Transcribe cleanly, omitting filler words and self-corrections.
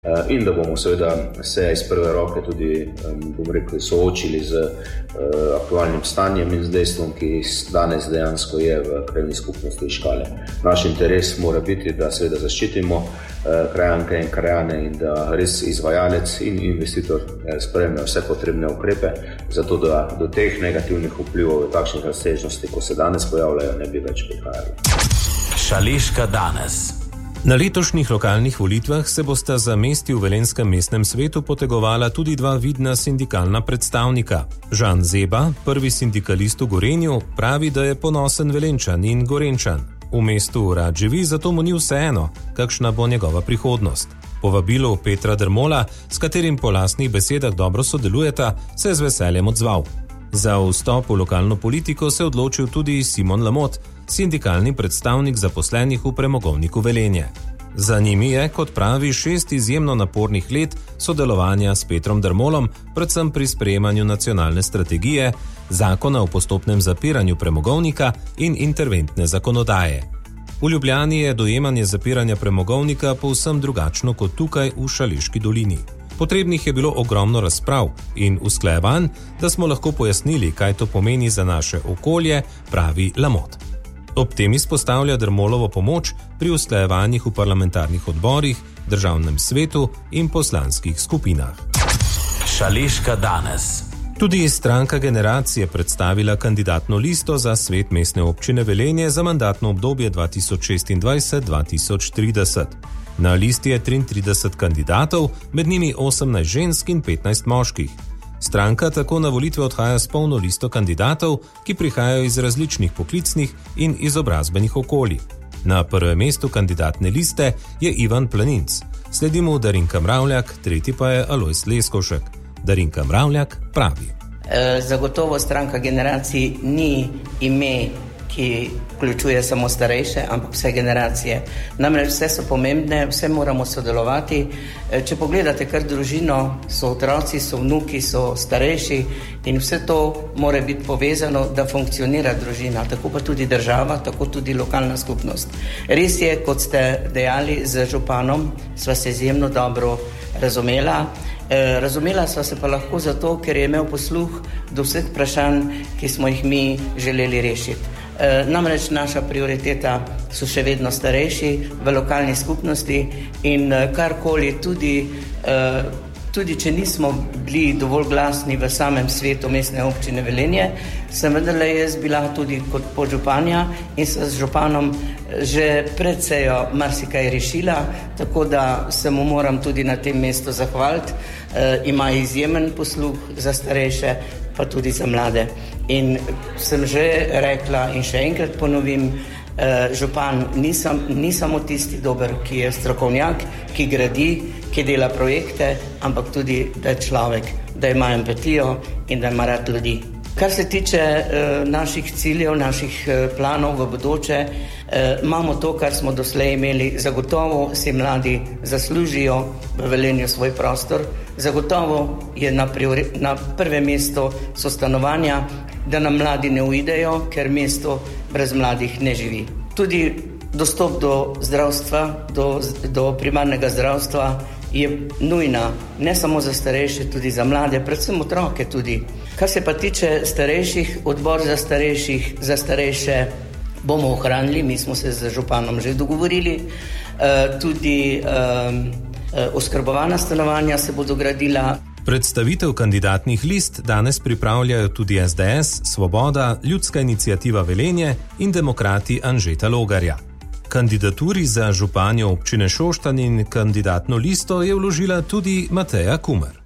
in da bomo seveda se iz prve roke tudi, soočili z aktualnim stanjem in z dejstvom, ki danes dejansko je v krajevni skupnosti Škale. Naš interes mora biti, da seveda zaščitimo krajanke in krajane in da res izvajalec in investitor sprejme vse potrebne ukrepe, zato da do teh negativnih vplivov v takšnih razsežnosti, ko se danes pojavljajo, ne bi več prihajali. Šaleška danes. Na letošnjih lokalnih volitvah se bosta za mesti v Velenjskem mestnem svetu potegovala tudi dva vidna sindikalna predstavnika. Žan Zeba, prvi sindikalist v Gorenju, pravi, da je ponosen Velenjčan in Gorenjčan. V mestu rad živi, zato mu ni vseeno, kakšna bo njegova prihodnost. Povabilu Petra Dermola, s katerim po lastnih besedah dobro sodelujeta, se je z veseljem odzval. Za vstop v lokalno politiko se je odločil tudi Simon Lamot, sindikalni predstavnik zaposlenih v Premogovniku Velenje. Za njimi je, kot pravi, 6 izjemno napornih let sodelovanja s Petrom Dermolom, predvsem pri sprejemanju nacionalne strategije, zakona o postopnem zapiranju premogovnika in interventne zakonodaje. V Ljubljani je dojemanje zapiranja premogovnika povsem drugačno kot tukaj v Šaleški dolini. Potrebnih je bilo ogromno razprav in usklajevanj, da smo lahko pojasnili, kaj to pomeni za naše okolje, pravi Lamot. Ob tem izpostavlja Dermolovo pomoč pri usklajevanjih v parlamentarnih odborih, državnem svetu in poslanskih skupinah. Šaleška danes. Tudi stranka Generacije predstavila kandidatno listo za svet mestne občine Velenje za mandatno obdobje 2026-2030. Na listi je 33 kandidatov, med njimi 18 žensk in 15 moških. Stranka tako na volitve odhaja s polno listo kandidatov, ki prihajajo iz različnih poklicnih in izobrazbenih okolij. Na prvem mestu kandidatne liste je Ivan Planinc, sledi mu Darinka Mravljak, tretji pa je Alojz Leskovšek. Darinka Mravljak pravi. Zagotovo stranka Generacij ni ime, ki vključuje samo starejše, ampak vse generacije. Namreč vse so pomembne, vse moramo sodelovati. Če pogledate kar družino, so otroci, so vnuki, so starejši in vse to mora biti povezano, da funkcionira družina, tako pa tudi država, tako tudi lokalna skupnost. Res je, kot ste dejali, z županom sva se izjemno dobro razumela. Razumela sva se pa lahko zato, ker je imel posluh do vseh vprašanj, ki smo jih mi želeli rešiti. Namreč naša prioriteta so še vedno starejši v lokalni skupnosti in karkoli tudi če nismo bili dovolj glasni v samem svetu mestne občine Velenje, sem vendarle jaz bila tudi kot podžupanja in sem z županom že pred sejo marsikaj rešila, tako da se mu moram tudi na tem mestu zahvaliti. Ima izjemen posluh za starejše, pa tudi za mlade. In sem že rekla in še enkrat ponovim, župan ni samo tisti dober, ki je strokovnjak, ki gradi, ki dela projekte, ampak tudi, da je človek, da ima empatijo in da ima rad ljudi. Kar se tiče naših ciljev, naših planov v bodoče, imamo to, kar smo doslej imeli. Zagotovo si mladi zaslužijo v Velenju svoj prostor. Zagotovo je na prvem mestu so stanovanja, da nam mladi ne uidejo, ker mesto brez mladih ne živi. Tudi dostop do zdravstva, do primarnega zdravstva je nujna, ne samo za starejše, tudi za mlade, predvsem otroke tudi. Kar se pa tiče starejših, odbor za starejše bomo ohranili, mi smo se z županom že dogovorili, tudi oskrbovana stanovanja se bodo gradila. Predstavitev kandidatnih list danes pripravljajo tudi SDS, Svoboda, Ljudska iniciativa Velenje in demokrati Anžeta Logarja. Kandidaturi za županjo občine Šoštanj in kandidatno listo je vložila tudi Mateja Kumer.